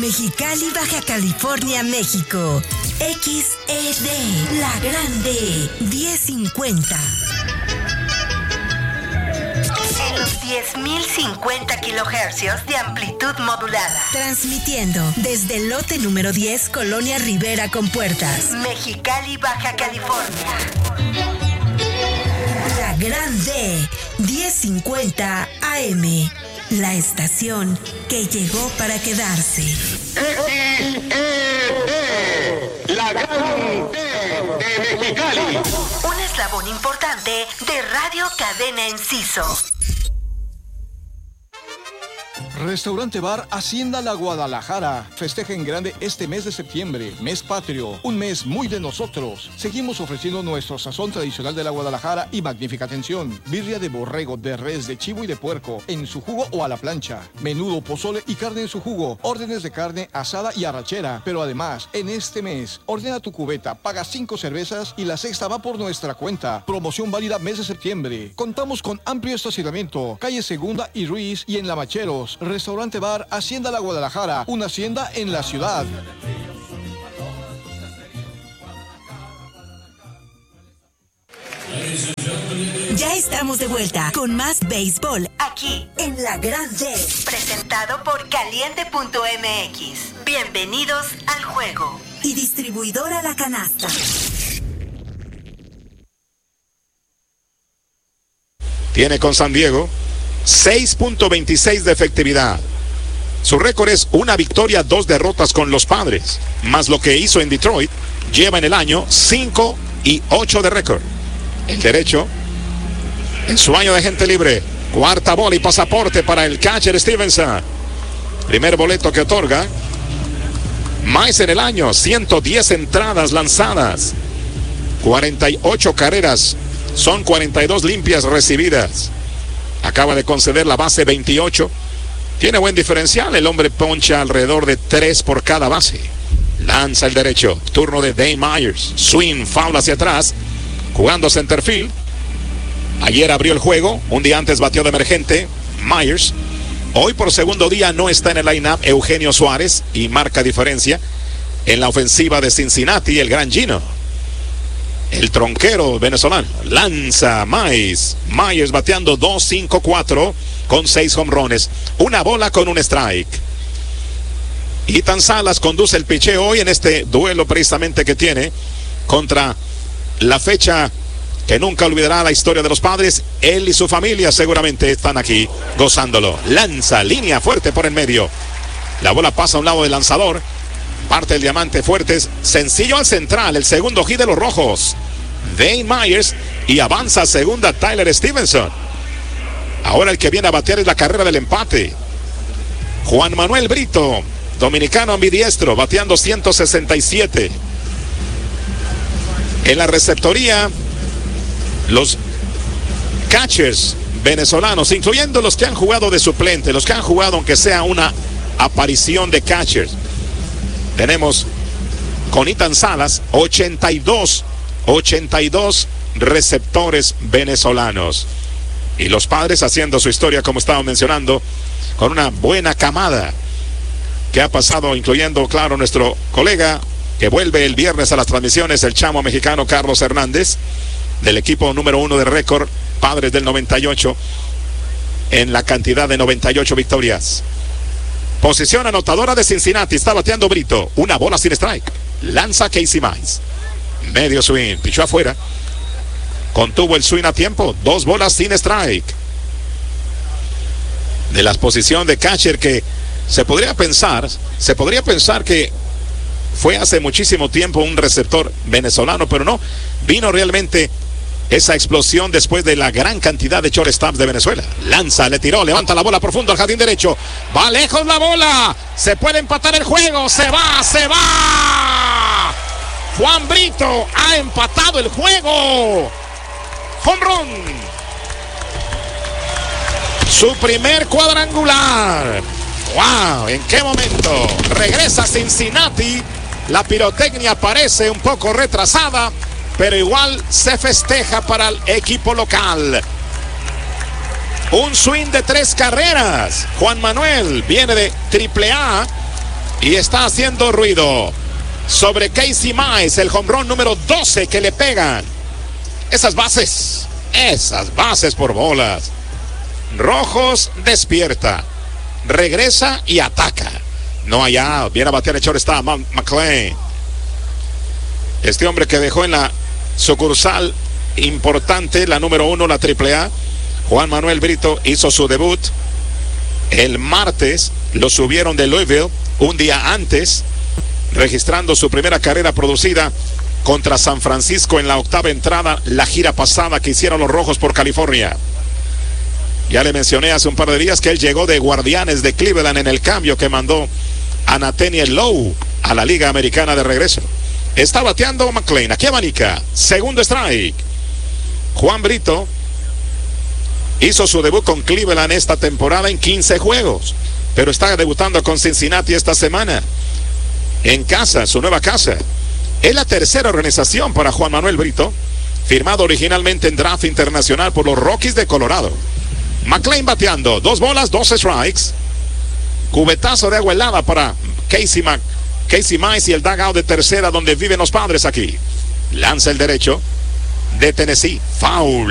Mexicali, Baja California, México. XED, La Grande, 1050. En los 10.050 kilohercios de amplitud modulada. Transmitiendo desde el lote número 10, Colonia Rivera con Puertas. Mexicali, Baja California. La Grande, 1050 AM. La estación que llegó para quedarse. La Grande de Mexicali. Un eslabón importante de Radio Cadena Enciso. Restaurante Bar Hacienda La Guadalajara. Festeja en grande este mes de septiembre, mes patrio, un mes muy de nosotros. Seguimos ofreciendo nuestro sazón tradicional de la Guadalajara y magnífica atención. Birria de borrego, de res, de chivo y de puerco, en su jugo o a la plancha. Menudo, pozole y carne en su jugo. Órdenes de carne asada y arrachera. Pero además, en este mes, ordena tu cubeta, paga 5 cervezas y la sexta va por nuestra cuenta. Promoción válida mes de septiembre. Contamos con amplio estacionamiento. Calle Segunda y Ruiz y en Lamacheros. Restaurante Bar Hacienda La Guadalajara, una hacienda en la ciudad. Ya estamos de vuelta con más béisbol aquí en La Grande, presentado por Caliente.mx. Bienvenidos al juego. Y distribuidora La Canasta. Tiene con San Diego 6.26 de efectividad. Su récord es 1 victoria, 2 derrotas con los Padres, más lo que hizo en Detroit. Lleva en el año 5-8 de récord. El derecho en su año de gente libre. Cuarta bola y pasaporte para el catcher Stevenson. Primer boleto que otorga. Más en el año, 110 entradas lanzadas, 48 carreras, son 42 limpias recibidas. Acaba de conceder la base 28. Tiene buen diferencial. El hombre poncha alrededor de 3 por cada base. Lanza el derecho. Turno de Dane Myers. Swing, foul hacia atrás. Jugando centerfield. Ayer abrió el juego. Un día antes batió de emergente Myers. Hoy por segundo día no está en el line-up Eugenio Suárez. Y marca diferencia en la ofensiva de Cincinnati, el gran Gino. El tronquero venezolano lanza Myers bateando 2-5-4 con 6 jonrones, 1 bola con 1 strike. Ethan Salas conduce el picheo hoy en este duelo precisamente que tiene contra la fecha que nunca olvidará la historia de los Padres. Él y su familia seguramente están aquí gozándolo. Lanza, línea fuerte por el medio. La bola pasa a un lado del lanzador. Parte el diamante Fuertes, sencillo al central, el segundo hit de los rojos. Dane Myers y avanza a segunda Tyler Stevenson. Ahora el que viene a batear es la carrera del empate. Juan Manuel Brito, dominicano ambidiestro, bateando 167. En la receptoría, los catchers venezolanos, incluyendo los que han jugado de suplente, los que han jugado aunque sea una aparición de catchers. Tenemos con Ethan Salas 82 receptores venezolanos. Y los Padres haciendo su historia, como estaba mencionando, con una buena camada que ha pasado, incluyendo, claro, nuestro colega que vuelve el viernes a las transmisiones, el chamo mexicano Carlos Hernández, del equipo número 1 de récord, Padres del 98, en la cantidad de 98 victorias. Posición anotadora de Cincinnati. Está bateando Brito. 1 bola sin strike. Lanza Casey Mize. Medio swing. Pichó afuera. Contuvo el swing a tiempo. 2 bolas sin strike. De la posición de catcher que se podría pensar que fue hace muchísimo tiempo un receptor venezolano, pero no. Vino realmente esa explosión después de la gran cantidad de shortstops de Venezuela. Lanza, le tiró, levanta la bola profundo al jardín derecho. Va lejos la bola. Se puede empatar el juego. Se va. Juan Brito ha empatado el juego. Home run. Su primer cuadrangular. ¡Wow! ¿En qué momento? Regresa Cincinnati. La pirotecnia parece un poco retrasada, pero igual se festeja para el equipo local. Un swing de 3 carreras. Juan Manuel viene de AAA y está haciendo ruido sobre Casey Mize, el jonrón número 12 que le pegan. Esas bases por bolas. Rojos despierta, regresa y ataca. No allá, viene a batear el shortstop McLean. Este hombre que dejó en la sucursal importante, la número 1, la AAA, Juan Manuel Brito, hizo su debut el martes. Lo subieron de Louisville un día antes, registrando su primera carrera producida contra San Francisco en la octava entrada, la gira pasada que hicieron los Rojos por California. Ya le mencioné hace un par de días que él llegó de Guardianes de Cleveland en el cambio que mandó a Nathaniel Lowe a la Liga Americana de regreso. Está bateando McLean, aquí abanica, segundo strike. Juan Brito hizo su debut con Cleveland esta temporada en 15 juegos, pero está debutando con Cincinnati esta semana, en casa, su nueva casa. Es la tercera organización para Juan Manuel Brito, firmado originalmente en draft internacional por los Rockies de Colorado. McLean bateando, 2 bolas, 2 strikes. Cubetazo de agua helada para Casey Mize y el dugout de tercera donde viven los Padres aquí. Lanza el derecho de Tennessee, foul.